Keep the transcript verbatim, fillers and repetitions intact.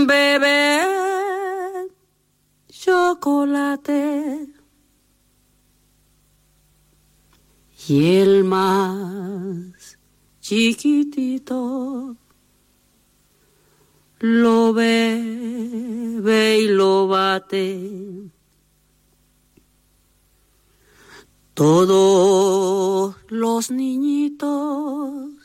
bebe chocolate. Y el más chiquitito lo bebe y lo bate. Todos los niñitos